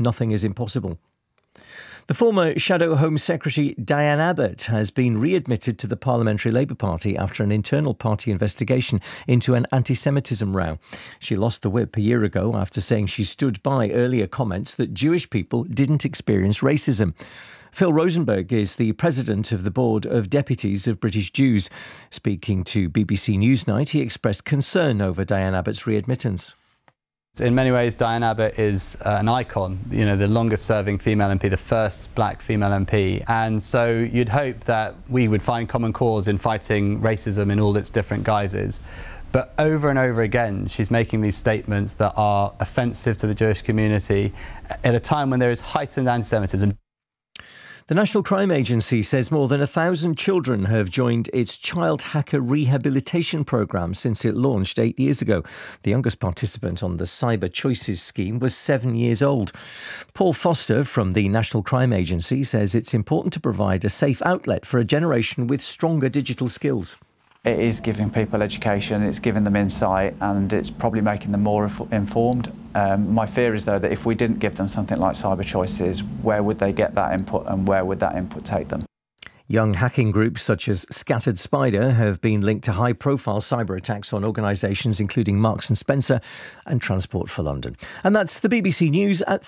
nothing is impossible. The former Shadow Home Secretary Diane Abbott has been readmitted to the Parliamentary Labour Party after an internal party investigation into an anti-Semitism row. She lost the whip a year ago after saying she stood by earlier comments that Jewish people didn't experience racism. Phil Rosenberg is the president of the Board of Deputies of British Jews. Speaking to BBC Newsnight, he expressed concern over Diane Abbott's readmittance. In many ways, Diane Abbott is an icon, the longest serving female MP, the first black female MP. And so you'd hope that we would find common cause in fighting racism in all its different guises. But over and over again, she's making these statements that are offensive to the Jewish community at a time when there is heightened anti-Semitism. The National Crime Agency says more than 1,000 children have joined its child hacker rehabilitation programme since it launched 8 years ago. The youngest participant on the Cyber Choices scheme was 7 years old. Paul Foster from the National Crime Agency says it's important to provide a safe outlet for a generation with stronger digital skills. It is giving people education, it's giving them insight, and it's probably making them more informed. My fear is, though, that if we didn't give them something like Cyber Choices, where would they get that input and where would that input take them? Young hacking groups such as Scattered Spider have been linked to high-profile cyber attacks on organisations including Marks and Spencer and Transport for London. And that's the BBC News at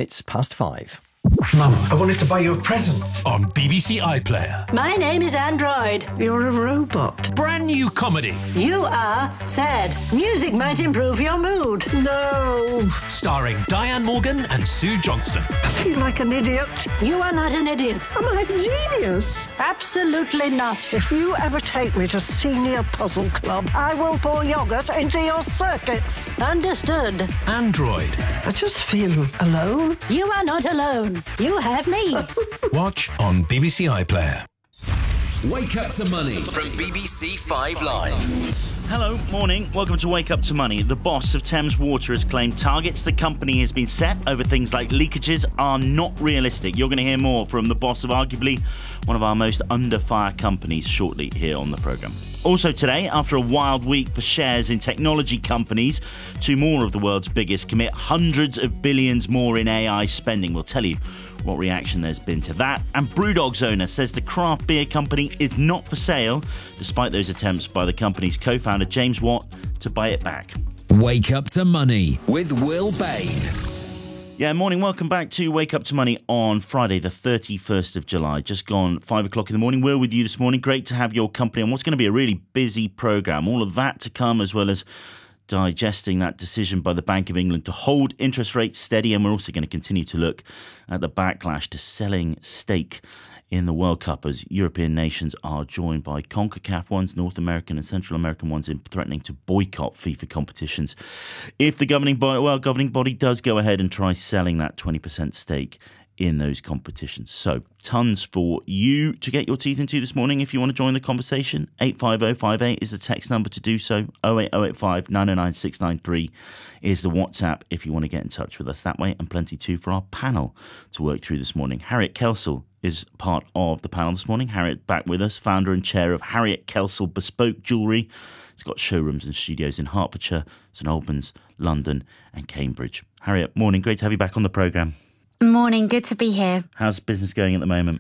5:03. Mum, I wanted to buy you a present. On BBC iPlayer. My name is Android. You're a robot. Brand new comedy. You are sad. Music might improve your mood. No. Starring Diane Morgan and Sue Johnston. I feel like an idiot. You are not an idiot. Am I a genius? Absolutely not. If you ever take me to Senior Puzzle Club, I will pour yoghurt into your circuits. Understood. Android. I just feel alone. You are not alone. You have me. Watch on BBC iPlayer. Wake Up to Money from BBC 5 Live. Hello, morning. Welcome to Wake Up to Money. The boss of Thames Water has claimed targets the company has been set over things like leakages are not realistic. You're going to hear more from the boss of arguably one of our most under fire companies shortly here on the programme. Also today, after a wild week for shares in technology companies, two more of the world's biggest commit hundreds of billions more in AI spending. We'll tell you what reaction there's been to that. And Brewdog's owner says the craft beer company is not for sale, despite those attempts by the company's co-founder James Watt to buy it back. Wake Up to Money with Will Bain. Yeah, morning. Welcome back to Wake Up to Money on Friday, the 31st of July. Just gone 5 o'clock in the morning. We're with you this morning. Great to have your company on what's going to be a really busy programme. All of that to come, as well as digesting that decision by the Bank of England to hold interest rates steady. And we're also going to continue to look at the backlash to selling stake in the World Cup as European nations are joined by CONCACAF ones, North American and Central American ones, in threatening to boycott FIFA competitions if the governing body does go ahead and try selling that 20% stake in those competitions. So tons for you to get your teeth into this morning if you want to join the conversation. 85058 is the text number to do so. 08085 909 693 is the WhatsApp if you want to get in touch with us that way, and plenty too for our panel to work through this morning. Harriet Kelsall is part of the panel this morning. Harriet back with us, founder and chair of Harriet Kelsall Bespoke Jewellery. It's got showrooms and studios in Hertfordshire, St Albans, London and Cambridge. Harriet, morning. Great to have you back on the programme. Morning, good to be here. How's business going at the moment?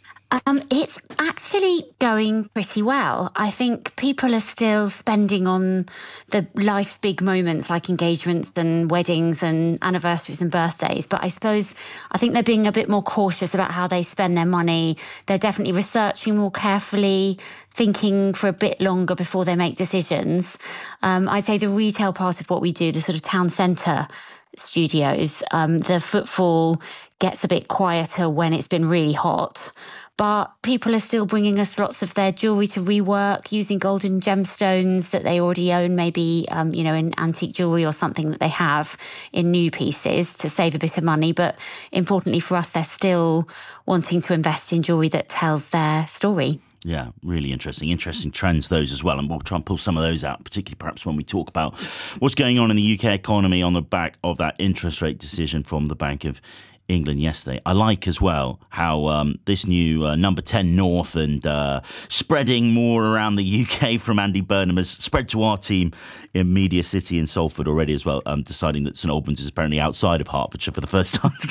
It's actually going pretty well. I think people are still spending on the life's big moments like engagements and weddings and anniversaries and birthdays. But I think they're being a bit more cautious about how they spend their money. They're definitely researching more carefully, thinking for a bit longer before they make decisions. I'd say the retail part of what we do, the sort of town centre studios, the footfall gets a bit quieter when it's been really hot. But people are still bringing us lots of their jewellery to rework, using golden gemstones that they already own, maybe, in antique jewellery or something that they have in new pieces to save a bit of money. But importantly for us, they're still wanting to invest in jewellery that tells their story. Yeah, really interesting trends, those as well. And we'll try and pull some of those out, particularly perhaps when we talk about what's going on in the UK economy on the back of that interest rate decision from the Bank of England yesterday. I like as well how this new number 10 North and spreading more around the UK from Andy Burnham has spread to our team in Media City in Salford already as well, deciding that St Albans is apparently outside of Hertfordshire for the first time